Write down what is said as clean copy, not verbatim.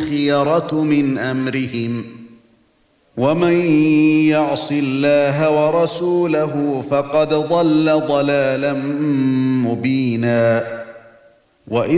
الْخِيَرَةُ مِنْ أَمْرِهِمْ وَمَن يَعْصِ اللَّهَ وَرَسُولَهُ فَقَدْ ضَلَّ ضَلَالًا مُبِينًا.